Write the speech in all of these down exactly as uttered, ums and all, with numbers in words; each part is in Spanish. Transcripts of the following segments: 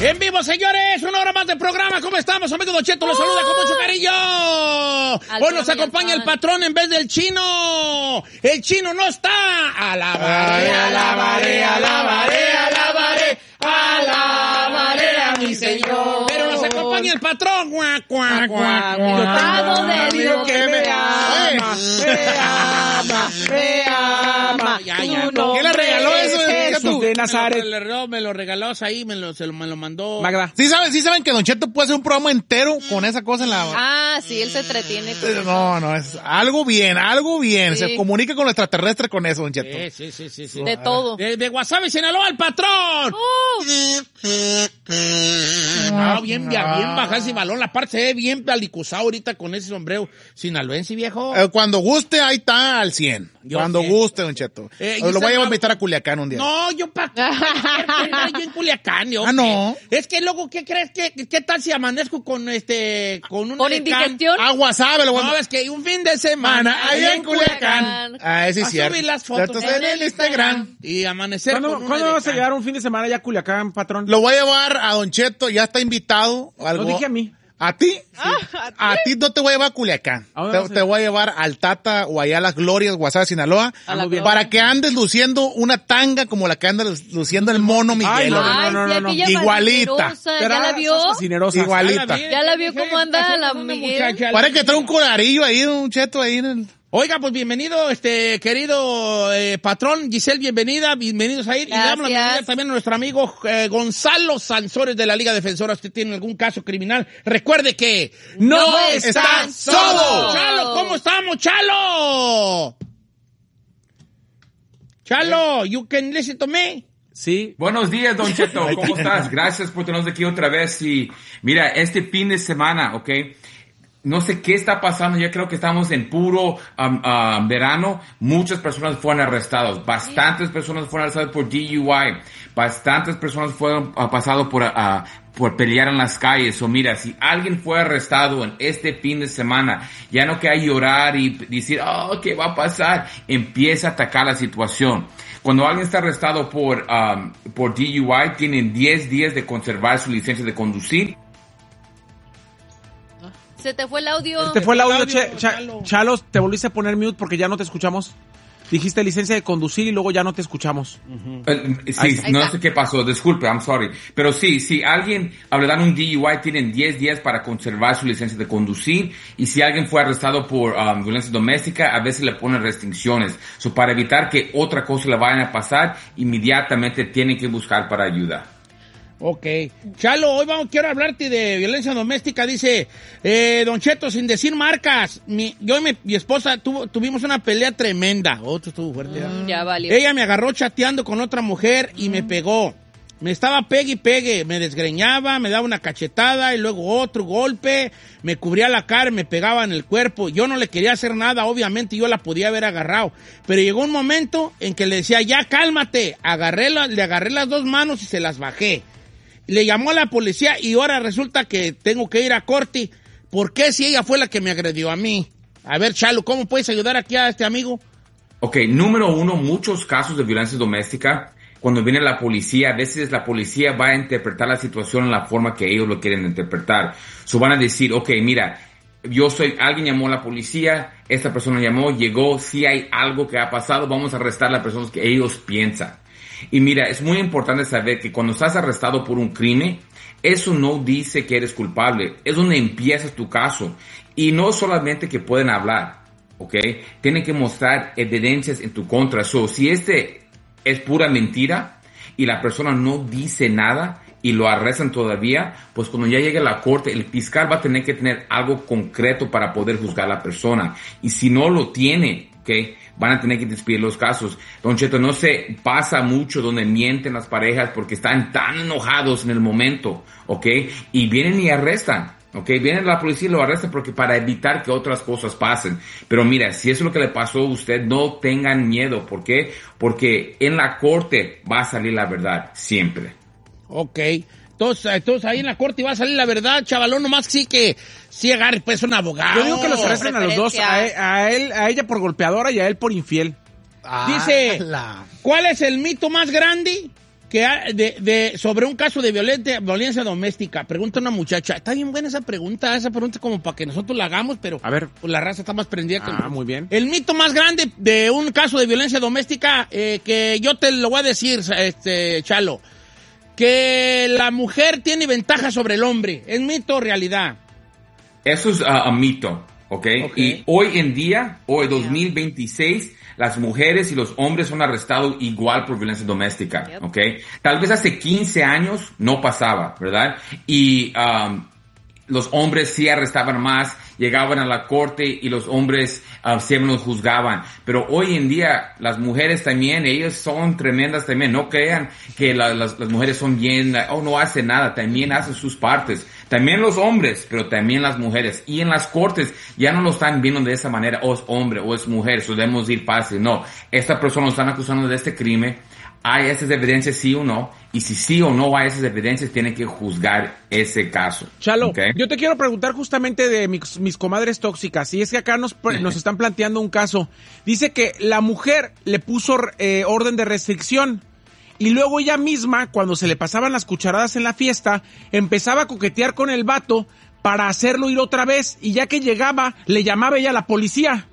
En vivo, señores, una hora más de programa. ¿Cómo estamos, amigo Don Cheto? Los saluda con mucho cariño. Hoy nos acompaña el patrón en vez del chino. El chino no está. Alabaré, alabaré, alabaré, alabaré, alabaré a mi Señor. Pero nos acompaña el patrón. Cuac, cuac, cuac, Dotado de Dios que me ama, me ama, me ama. Ya, ya. ¿Quién le regaló eso? Jesús de Nazaret. Me lo, me lo, me lo regaló ahí, me lo, se lo, me lo mandó. Magda. ¿Sí saben, sí saben que Don Cheto puede hacer un programa entero con esa cosa en la... Ah, sí, él se entretiene con eso. No, no, es algo bien, algo bien. Sí. Se comunica con los extraterrestres con eso, Don Cheto. Sí, sí, sí, sí, sí. De todo. De, de Guasave, Sinaloa, el patrón. Uh, No, bien, bien, bien bajar ese balón. La parte se ve bien palicuzado ahorita con ese sombrero sinaloense, viejo. Eh, cuando guste, ahí está al cien. Yo Cuando sé. guste, Don Cheto. Eh, lo y voy a esa- invitar a Culiacán un día. No, yo pa' qué. yo en Culiacán, yo. Ah, no. Es que luego, ¿qué crees? que ¿Qué tal si amanezco con este, con una ¿Con de indigestión? Agua sabe, lo voy a... No, es que un fin de semana allá en Culiacán. Ah, ese A es cierto. subir las fotos Entonces, en el Instagram y amanecer ¿Cuándo, con una ¿cuándo de vas a can. llegar un fin de semana ya a Culiacán, patrón? Lo voy a llevar a Don Cheto, ya está invitado. Algo... Lo dije a mí. ¿A ti? ¿a, ti no te voy a llevar a Culiacán. ¿A dónde Te, vas a te ir? voy a llevar al Tata o allá a las Glorias, Guasave, Sinaloa. A la bien. Para que andes luciendo una tanga como la que anda luciendo el mono Miguel. Ay, no, Ay, no, no, sí, no. aquella Igualita. marinerosa, ¿ya la vio? Cinerosa. Igualita. Ya la vio cómo anda la Miguel. Parece que trae un colarillo ahí, un cheto ahí en el... Oiga, pues bienvenido, este querido eh, patrón Giselle, bienvenida, bienvenidos a ir. Y le damos la Gracias. bienvenida también a nuestro amigo eh, Gonzalo Sansores de la Liga Defensora. Usted tiene algún caso criminal, recuerde que No están están solos. solos. Chalo, ¿cómo estamos, Chalo? Chalo, you can listen to me. Sí. Buenos días, Don Cheto. ¿Cómo estás? Gracias por tenernos aquí otra vez. Y mira, este fin de semana, ¿ok? No sé qué está pasando. Yo creo que estamos en puro um, um, verano. Muchas personas fueron arrestadas. Bastantes personas fueron arrestadas por D U I. Bastantes personas fueron uh, pasadas por, uh, por pelear en las calles. O mira, si alguien fue arrestado en este fin de semana, ya no queda llorar y decir, oh, ¿qué va a pasar? Empieza a atacar la situación. Cuando alguien está arrestado por, um, por D U I, tienen diez días de conservar su licencia de conducir. Se te fue el audio. Te fue el audio, audio, che- cha- Chalo. Chalos, te volviste a poner mute porque ya no te escuchamos. Dijiste licencia de conducir y luego ya no te escuchamos. Eh, sí, Ahí no está. sé qué pasó, disculpe, I'm sorry. Pero sí, si alguien le dan un D U I, tienen diez días para conservar su licencia de conducir. Y si alguien fue arrestado por um, violencia doméstica, a veces le ponen restricciones. So, para evitar que otra cosa le vayan a pasar, inmediatamente tienen que buscar para ayuda. Ok. Chalo, hoy vamos, quiero hablarte de violencia doméstica. Dice, eh, Don Cheto, sin decir marcas, mi, yo y mi, mi esposa tuvo, tuvimos una pelea tremenda. Otro estuvo fuerte. ¿eh? Mm, ya valió. Ella me agarró chateando con otra mujer y me pegó. Me estaba pegue y pegue, me desgreñaba, me daba una cachetada y luego otro golpe, me cubría la cara, me pegaba en el cuerpo. Yo no le quería hacer nada, obviamente yo la podía haber agarrado. Pero llegó un momento en que le decía, ya cálmate. Agarré la, le agarré las dos manos y se las bajé. Le llamó a la policía y ahora resulta que tengo que ir a corte. ¿Por qué si ella fue la que me agredió a mí? A ver, Chalo, ¿cómo puedes ayudar aquí a este amigo? Ok, número uno, muchos casos de violencia doméstica, cuando viene la policía, a veces la policía va a interpretar la situación en la forma que ellos lo quieren interpretar. So van a decir, ok, mira, yo soy, alguien llamó a la policía, esta persona llamó, llegó, si hay algo que ha pasado, vamos a arrestar a las personas que ellos piensan. Y mira, es muy importante saber que cuando estás arrestado por un crimen, eso no dice que eres culpable, es donde empieza tu caso. Y no solamente que pueden hablar, ¿ok? Tienen que mostrar evidencias en tu contra. So, si este es pura mentira y la persona no dice nada y lo arrestan todavía, pues cuando ya llegue a la corte, el fiscal va a tener que tener algo concreto para poder juzgar a la persona. Y si no lo tiene, ¿ok? Van a tener que despedir los casos. Don Cheto, no se pasa mucho donde mienten las parejas porque están tan enojados en el momento, ¿ok? Y vienen y arrestan. Ok, viene la policía y lo arresta porque para evitar que otras cosas pasen. Pero mira, si eso es lo que le pasó a usted, no tengan miedo. ¿Por qué? Porque en la corte va a salir la verdad, siempre. Ok. Entonces, entonces ahí en la corte va a salir la verdad, chavalón, nomás sí que sí agarre pues un abogado. Yo digo que los arresten a los dos, a él, a él, a ella por golpeadora y a él por infiel. Dice, Ah, la- ¿cuál es el mito más grande que de, de, sobre un caso de violencia, violencia doméstica. Pregunta una muchacha. Está bien buena esa pregunta. Esa pregunta es como para que nosotros la hagamos, pero a ver, pues la raza está más prendida que Ah, nosotros. muy bien. El mito más grande de un caso de violencia doméstica, eh, que yo te lo voy a decir, este, Chalo, que la mujer tiene ventaja sobre el hombre. ¿Es mito o realidad? Eso es uh, un mito, ¿okay? Ok. Y hoy en día, hoy dos mil veintiséis, las mujeres y los hombres son arrestados igual por violencia doméstica, Yep. ¿ok? Tal vez hace quince años no pasaba, ¿verdad? Y um, los hombres sí arrestaban más, llegaban a la corte y los hombres uh, siempre los juzgaban. Pero hoy en día las mujeres también, ellas son tremendas también. No crean que la, las, las mujeres son bien, oh, no hacen nada, también hacen sus partes. También los hombres, pero también las mujeres. Y en las cortes ya no lo están viendo de esa manera, o es hombre o es mujer, so debemos ir fácil. No, esta persona lo están acusando de este crimen. ¿Hay esas evidencias sí o no? Y si sí o no hay esas evidencias, tienen que juzgar ese caso. Chalo, ¿Okay? yo te quiero preguntar justamente de mis, mis comadres tóxicas. Y es que acá nos, nos están planteando un caso. Dice que la mujer le puso eh, orden de restricción. Y luego ella misma, cuando se le pasaban las cucharadas en la fiesta, empezaba a coquetear con el vato para hacerlo ir otra vez. Y ya que llegaba, le llamaba ella a la policía.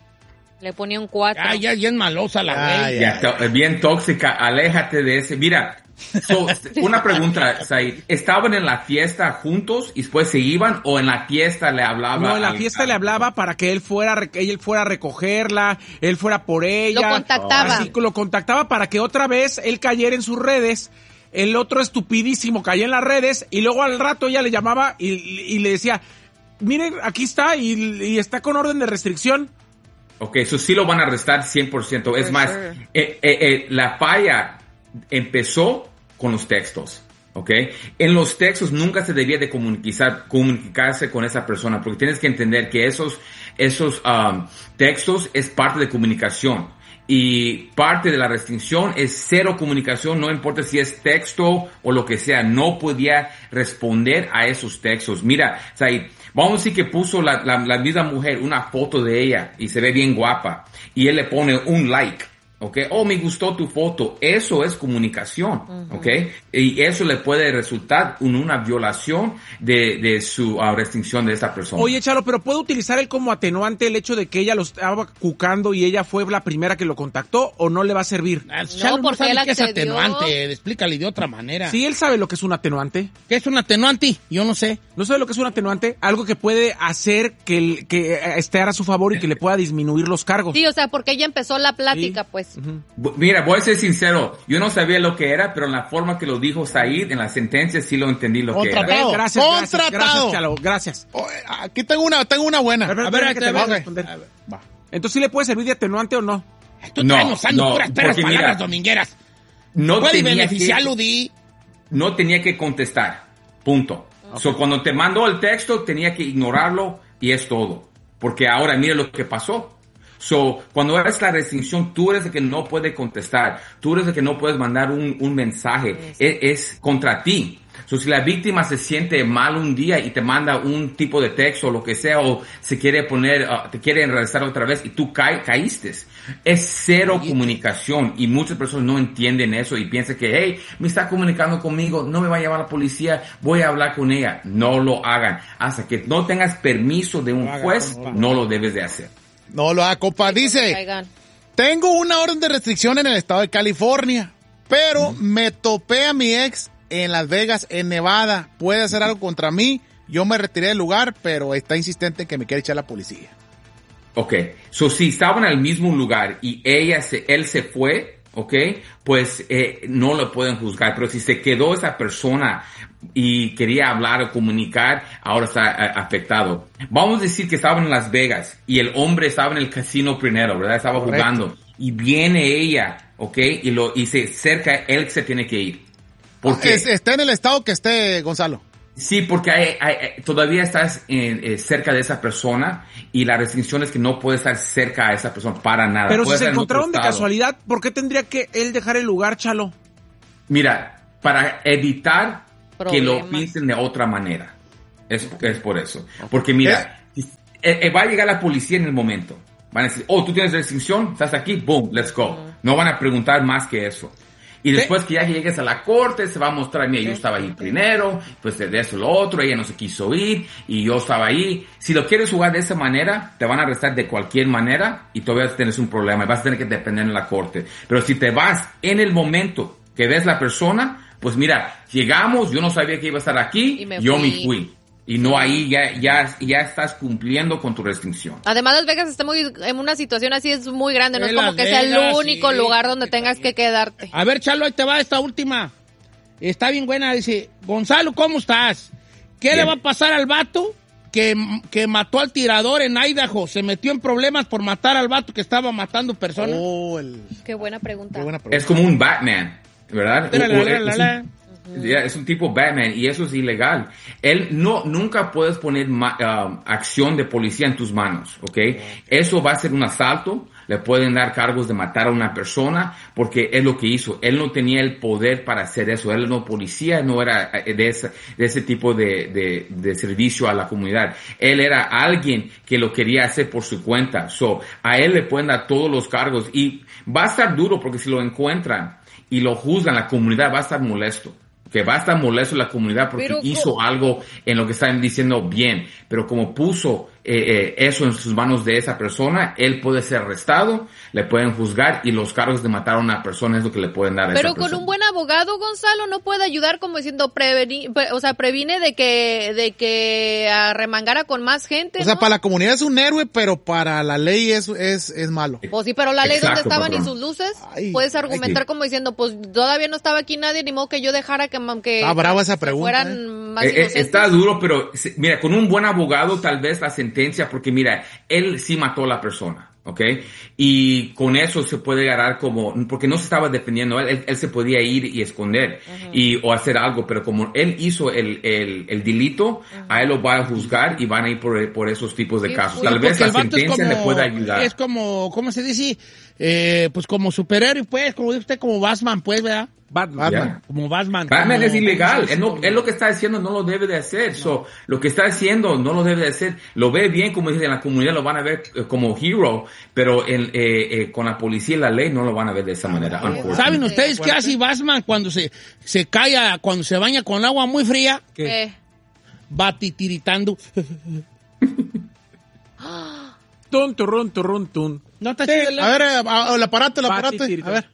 Le ponía un cuatro. Ah, ya, ya es malosa la Ah, güey. Ya, to- bien tóxica, aléjate de ese. Mira, so, una pregunta, Said. ¿Estaban en la fiesta juntos y después se iban o en la fiesta le hablaba? No, en la al- fiesta al- le hablaba para que él fuera, re- él fuera a recogerla, él fuera por ella. Lo contactaba. Así que lo contactaba para que otra vez él cayera en sus redes. El otro estupidísimo caía en las redes y luego al rato ella le llamaba y, y le decía, miren, aquí está y, y está con orden de restricción. Ok, eso sí lo van a arrestar cien por ciento. Es For más, sure. eh, eh, eh, la falla empezó con los textos. ¿Ok? En los textos nunca se debía de comunicar, comunicarse con esa persona, porque tienes que entender que esos, esos um, textos es parte de comunicación. Y parte de la restricción es cero comunicación, no importa si es texto o lo que sea, no podía responder a esos textos. Mira, o sea, vamos a decir que puso la, la, la misma mujer una foto de ella y se ve bien guapa y él le pone un like. ¿Ok? Oh, me gustó tu foto. Eso es comunicación. Uh-huh. ¿Ok? Y eso le puede resultar en una violación de, de su uh, restricción de esta persona. Oye, Chalo, pero ¿puede utilizar él como atenuante el hecho de que ella lo estaba cucando y ella fue la primera que lo contactó o no le va a servir? Ah, Chalo, no, porque sabe él qué es accedió. atenuante. Explícale de otra manera. Sí, él sabe lo que es un atenuante. ¿Qué es un atenuante? Yo no sé. ¿No sabe lo que es un atenuante? Algo que puede hacer que, el, que esté a su favor y que le pueda disminuir los cargos. Sí, o sea, porque ella empezó la plática, Sí. pues. Uh-huh. Mira, voy a ser sincero. Yo no sabía lo que era, pero en la forma que lo dijo Said, en la sentencia sí lo entendí lo que era. Contratado. Gracias, gracias, Contratado. gracias, Chalo, gracias. Oh, aquí tengo una, tengo una buena. A ver, A ver, espérame que te te voy a va- responder. a ver. Va. Entonces, ¿sí le puede servir de atenuante o no? Tú No, estás usando no, puras perras porque palabras mira, domingueras. No Puede tenía beneficiarlo, que, di. no tenía que contestar. Punto. Okay. So, cuando te mandó el texto, tenía que ignorarlo y es todo. Porque ahora mira lo que pasó. So, cuando eres la restricción, tú eres el que no puede contestar. Tú eres el que no puedes mandar un, un mensaje. Es, es contra ti. So, si la víctima se siente mal un día y te manda un tipo de texto o lo que sea, o se quiere poner, uh, te quiere regresar otra vez y tú ca caíste. Es cero comunicación y muchas personas no entienden eso y piensan que, hey, me está comunicando conmigo, no me va a llevar a la policía, voy a hablar con ella. No lo hagan. Hasta que no tengas permiso de un No haga, juez, no haga. no lo debes de hacer. No lo haga, compa. Dice, Caigan. tengo una orden de restricción en el estado de California, pero mm. me topé a mi ex en Las Vegas, en Nevada. ¿Puede hacer algo contra mí? Yo me retiré del lugar, pero está insistente en que me quiere echar la policía. Ok, so si estaban en el mismo lugar y ella se, él se fue, ok, pues eh, no lo pueden juzgar, pero si se quedó esa persona y quería hablar o comunicar, ahora está eh, afectado. Vamos a decir que estaban en Las Vegas y el hombre estaba en el casino primero, ¿verdad? Estaba Correcto. jugando y viene ella, ok, y lo y se cerca, él se tiene que ir. ¿Por qué? Es, esté en el estado que esté, Gonzalo. Sí, porque hay, hay, hay, todavía estás eh, eh, cerca de esa persona y la restricción es que no puedes estar cerca a esa persona para nada. Pero si Puedes se estar en otro encontraron de estado. casualidad, ¿por qué tendría que él dejar el lugar, Chalo? Mira, para evitar que lo Problemas. piensen de otra manera. Es, es por eso. Porque mira, eh, eh, va a llegar la policía en el momento. Van a decir, oh, tú tienes restricción, estás aquí, boom, let's go. No van a preguntar más que eso. Y después que ya llegues a la corte, se va a mostrar, mira, yo estaba ahí primero, pues de eso lo otro, ella no se quiso ir, y yo estaba ahí. Si lo quieres jugar de esa manera, te van a arrestar de cualquier manera, y todavía tienes un problema, y vas a tener que depender en la corte. Pero si te vas en el momento que ves la persona, pues mira, llegamos, yo no sabía que iba a estar aquí, me yo me fui. Y no ahí ya, ya, ya estás cumpliendo con tu restricción. Además, Las Vegas está muy, en una situación así, es muy grande. No es como que sea el único sí. lugar donde tengas que quedarte. A ver, Chalo, ahí te va esta última. Está bien buena. Dice, Gonzalo, ¿cómo estás? ¿Qué bien. le va a pasar al vato que, que mató al tirador en Idaho? Se metió en problemas por matar al vato que estaba matando personas. Oh, el... Qué buena pregunta. Qué buena pregunta. Es como un Batman, ¿verdad? La, la, la, la, la. Yeah, es un tipo Batman y eso es ilegal. Él no, nunca puedes poner ma, uh, acción de policía en tus manos, ¿ok? Eso va a ser un asalto, le pueden dar cargos de matar a una persona porque es lo que hizo. Él no tenía el poder para hacer eso. Él no policía, no era de ese, de ese tipo de, de, de servicio a la comunidad. Él era alguien que lo quería hacer por su cuenta. So, a él le pueden dar todos los cargos y va a estar duro porque si lo encuentran y lo juzgan, la comunidad va a estar molesto. Que va a estar molesto la comunidad porque pero, hizo algo en lo que están diciendo bien, pero como puso eh, eh, eso en sus manos de esa persona, él puede ser arrestado, le pueden juzgar y los cargos de matar a una persona es lo que le pueden dar a pero esa persona. Pero con un buen abogado, Gonzalo, no puede ayudar como diciendo, preveni, pre, o sea, previne de que de que arremangara con más gente, O ¿no? sea, para la comunidad es un héroe, pero para la ley es, es, es malo. Pues sí, pero la ley Exacto, donde estaban patrón. y sus luces, Ay, puedes argumentar ay, como diciendo, pues todavía no estaba aquí nadie, ni modo que yo dejara que, que ah, brava esa pregunta, fueran eh. más eh, Está duro, pero mira, con un buen abogado tal vez la sentencia, porque mira, él sí mató a la persona, ¿ok? Y con eso se puede ganar como, porque no se estaba defendiendo, él, él, él se podía ir y esconder uh-huh. y o hacer algo, pero como él hizo el, el, el delito, uh-huh. a él lo va a juzgar y van a ir por, por esos tipos de sí, casos. Tal vez la sentencia como, le pueda ayudar. Es como, ¿cómo se dice? Eh, pues como superhéroe, pues, como dice usted, como Batman, pues, ¿verdad? Batman. Yeah. Como Batman. Batman como, es ilegal. Él, no, él lo que está haciendo no lo debe de hacer. No. So, lo que está haciendo no lo debe de hacer. Lo ve bien, como dice en la comunidad, lo van a ver eh, como hero, pero el, eh, eh, con la policía y la ley no lo van a ver de esa manera. ¿Saben ustedes qué hace Batman cuando se, se cae, cuando se baña con agua muy fría? ¿Qué? Va titiritando. Tun, turrun, turrun, tun. No está sí, chido. A ver, a, a, el aparato, el aparato. A ver.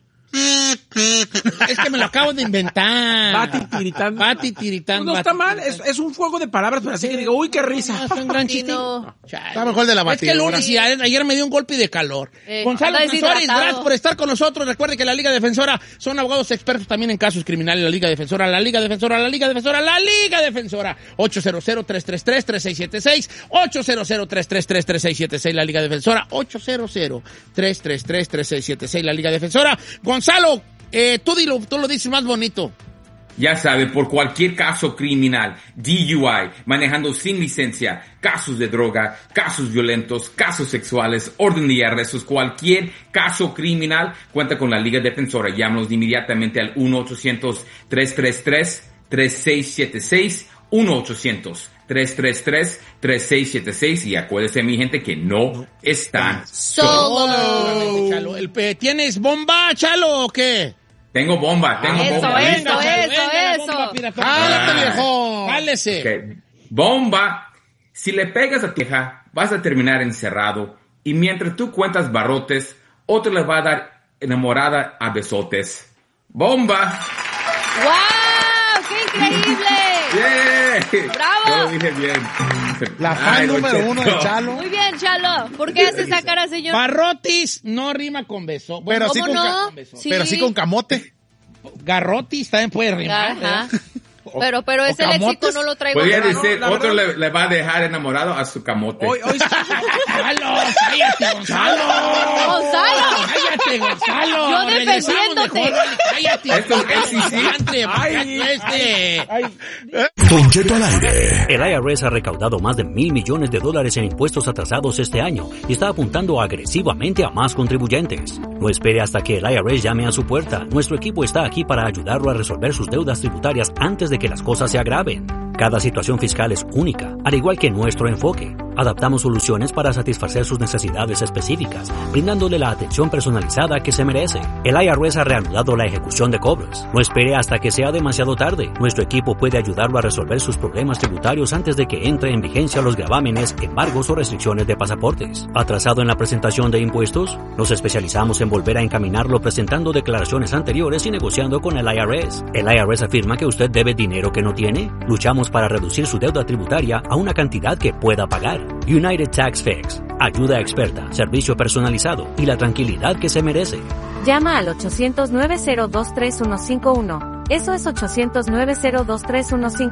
Es que me lo acabo de inventar. Va titiritando. Va titiritando. No está mal, es, es un juego de palabras, pero así que digo, uy, qué risa. No, es un gran chiste. No. Está mejor de la batidora. Es que lunes y ayer me dio un golpe de calor. Eh, Gonzalo Defensores, gracias por estar con nosotros. Recuerde que la Liga Defensora son abogados expertos también en casos criminales. La Liga Defensora, la Liga Defensora, la Liga Defensora, la Liga Defensora. ocho cero cero, tres tres tres, tres seis siete seis. ocho cero cero, tres tres tres, tres seis siete seis. La Liga Defensora. ocho cero cero, tres tres tres, tres seis siete seis. La Liga Defensora. Gonzalo, Eh, tú, dilo, tú lo dices más bonito. Ya sabe, por cualquier caso criminal, D U I, manejando sin licencia, casos de droga, casos violentos, casos sexuales, orden de arrestos, cualquier caso criminal, cuenta con la Liga Defensora. Llámanos inmediatamente al uno ochocientos, tres tres tres, tres seis siete seis, uno ochocientos, tres tres tres, tres seis siete seis, y acuérdese, mi gente, que no están solos. Chalo, el, ¿tienes bomba, Chalo, o qué? Tengo bomba, tengo eso, bomba. Eso, ¿Lista? eso, venga, eso, bomba, eso. ¡Jálate, viejo! ¡Jálese! Okay. Bomba. Si le pegas a tu hija, vas a terminar encerrado. Y mientras tú cuentas barrotes, otro le va a dar enamorada a besotes. ¡Bomba! ¡Wow! ¡Qué increíble! Yeah. ¡Bravo! Yo lo dije bien. La fan número uno de Chalo. Muy bien, Chalo. ¿Por qué hace esa cara, señor? Barrotis no rima con beso. Bueno, ¿Cómo sí con, no? ca- Sí. pero sí con camote. Garrotis también puede rimar. Ajá. ¿eh? Pero, pero ese léxico no lo traigo. Podría acá, decir, la otro verdad- le, le va a dejar enamorado a su camote. Hoy, hoy, ¡Gonzalo! ¡Cállate, Gonzalo! ¡Gonzalo! ¡Cállate, Gonzalo! Yo Regresamos defendiéndote. mejor, vale, ¡cállate! Esto es sí, sí. Andre, Ay. este. Don Cheto al aire. El I R S ha recaudado más de mil millones de dólares en impuestos atrasados este año y está apuntando agresivamente a más contribuyentes. No espere hasta que el I R S llame a su puerta. Nuestro equipo está aquí para ayudarlo a resolver sus deudas tributarias antes de que las cosas se agraven. Cada situación fiscal es única, al igual que nuestro enfoque. Adaptamos soluciones para satisfacer sus necesidades específicas, brindándole la atención personalizada que se merece. El I R S ha reanudado la ejecución de cobros. No espere hasta que sea demasiado tarde. Nuestro equipo puede ayudarlo a resolver sus problemas tributarios antes de que entre en vigencia los gravámenes, embargos o restricciones de pasaportes. ¿Atrasado en la presentación de impuestos? Nos especializamos en volver a encaminarlo presentando declaraciones anteriores y negociando con el I R S. ¿El I R S afirma que usted debe dinero que no tiene? Luchamos para reducir su deuda tributaria a una cantidad que pueda pagar. United Tax Fix. Ayuda experta, servicio personalizado y la tranquilidad que se merece. Llama al ochocientos, nueve cero dos, tres uno cinco uno. Eso es ochocientos, nueve cero dos, tres uno cinco uno.